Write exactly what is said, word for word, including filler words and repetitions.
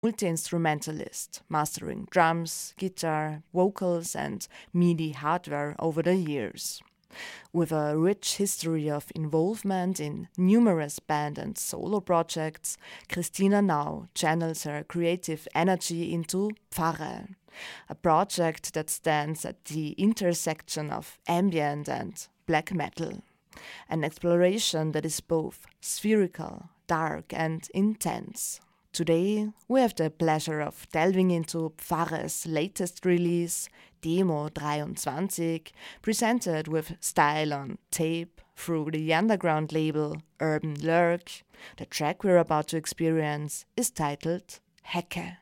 multi-instrumentalist, mastering drums, guitar, vocals and MIDI hardware over the years. With a rich history of involvement in numerous band and solo projects, Christina now channels her creative energy into Pfarre, a project that stands at the intersection of ambient and black metal. An exploration that is both spherical, dark and intense. Today, we have the pleasure of delving into Pfarre's latest release, Demo twenty-three, presented with style on tape through the underground label Urban Lurk. The track we're about to experience is titled Hecke.